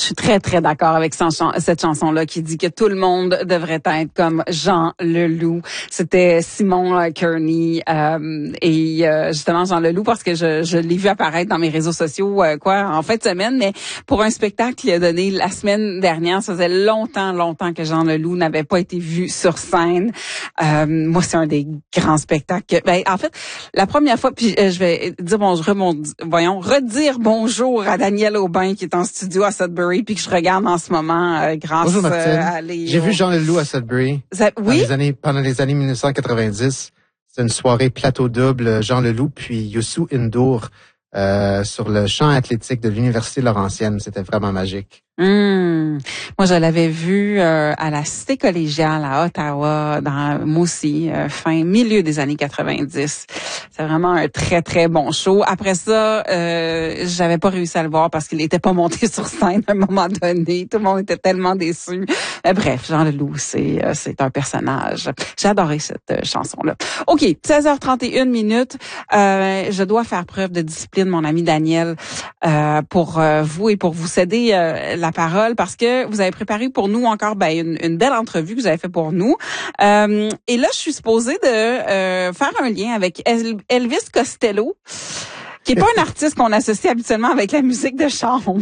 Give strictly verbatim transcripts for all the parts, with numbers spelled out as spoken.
Je suis très, très d'accord avec son, cette chanson-là qui dit que tout le monde devrait être comme Jean Leloup. C'était Simon Kearney euh, et euh, justement Jean Leloup parce que je, je l'ai vu apparaître dans mes réseaux sociaux euh, quoi en fin de semaine, mais pour un spectacle qu'il a donné la semaine dernière, ça faisait longtemps, longtemps que Jean Leloup n'avait pas été vu sur scène. Euh, moi, c'est un des grands spectacles. Que, ben, en fait, la première fois, puis euh, je vais dire bonjour, bon, voyons, redire bonjour à Daniel Aubin qui est en studio à Sudbury, puis que je regarde en ce moment euh, grâce bonjour, euh, à les... J'ai vu Jean Leloup à Sudbury. Ça, oui? Dans les années, pendant les années mille neuf cent quatre-vingt-dix. C'est une soirée plateau double, Jean Leloup puis Youssou N'Dour euh, sur le champ athlétique de l'Université Laurentienne. C'était vraiment magique. Mmh. Moi, je l'avais vu euh, à la Cité collégiale à Ottawa, dans moi aussi, euh, fin milieu des années quatre-vingt-dix. C'est vraiment un très très bon show. Après ça, euh, j'avais pas réussi à le voir parce qu'il était pas monté sur scène à un moment donné. Tout le monde était tellement déçu. Mais bref, Jean Leloup, c'est euh, c'est un personnage. J'ai adoré cette euh, chanson-là. Ok, seize heures trente et une minutes. Euh, je dois faire preuve de discipline, mon ami Daniel, euh, pour euh, vous et pour vous céder euh, la parole parce que vous avez préparé pour nous encore ben, une, une belle entrevue que vous avez fait pour nous. Euh, et là, je suis supposée de euh, faire un lien avec El- Elvis Costello, qui est pas un artiste qu'on associe habituellement avec la musique de chambre.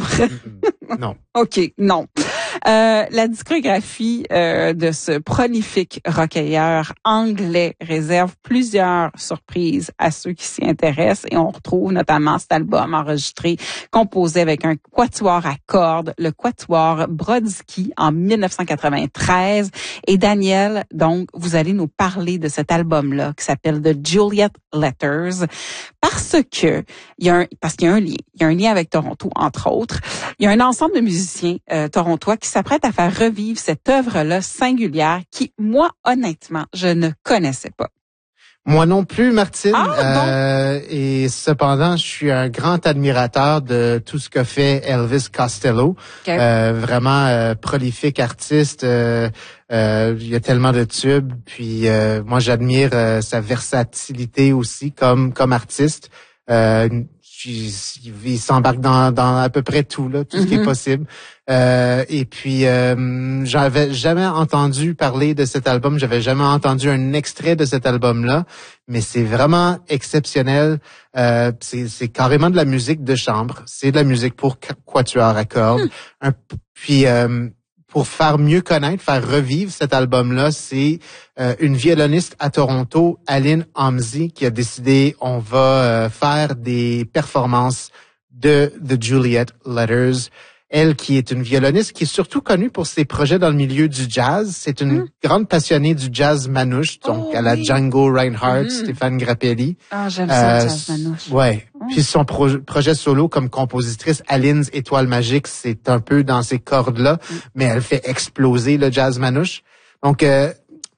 Non. OK, non. Euh, la discographie euh, de ce prolifique recueilleur anglais réserve plusieurs surprises à ceux qui s'y intéressent et on retrouve notamment cet album enregistré, composé avec un quatuor à cordes, le quatuor Brodsky en dix-neuf cent quatre-vingt-treize. Et Daniel, donc, vous allez nous parler de cet album-là qui s'appelle The Juliet Letters parce que il y a un, parce qu'il y a un lien, il y a un lien avec Toronto entre autres. Il y a un ensemble de musiciens euh, torontois qui s'apprêtent à faire revivre cette œuvre-là singulière qui, moi, honnêtement, je ne connaissais pas. Moi non plus, Martine. Ah, euh, et cependant, je suis un grand admirateur de tout ce que fait Elvis Costello. Okay. Euh, vraiment euh, prolifique artiste. Euh, euh, il y a tellement de tubes. Puis euh, moi, j'admire euh, sa versatilité aussi comme comme artiste. Euh, il, il s'embarque dans, dans à peu près tout, là, tout mm-hmm. ce qui est possible. Euh, et puis, euh, j'avais jamais entendu parler de cet album. J'avais jamais entendu un extrait de cet album-là. Mais c'est vraiment exceptionnel. Euh, c'est, c'est carrément de la musique de chambre. C'est de la musique pour quatuor à cordes. Mm. Un, puis, euh, pour faire mieux connaître, faire revivre cet album-là, c'est euh, une violoniste à Toronto, Aline Homsey, qui a décidé on va euh, faire des performances de The Juliet Letters. Elle qui est une violoniste qui est surtout connue pour ses projets dans le milieu du jazz. C'est une mmh. grande passionnée du jazz manouche, donc oh, à la oui. Django Reinhardt, mmh. Stéphane Grappelli. Ah, j'aime ça, le jazz manouche. Ouais. Mmh. Puis son pro- projet solo comme compositrice, Aline's Étoile Magique, c'est un peu dans ces cordes-là, mmh. mais elle fait exploser le jazz manouche. Donc, euh,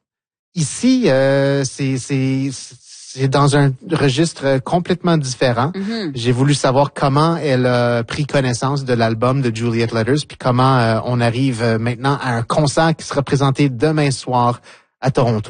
ici, euh, c'est... c'est, c'est C'est dans un registre complètement différent. Mm-hmm. J'ai voulu savoir comment elle a pris connaissance de l'album de Juliet Letters, puis comment euh, on arrive maintenant à un concert qui sera présenté demain soir à Toronto.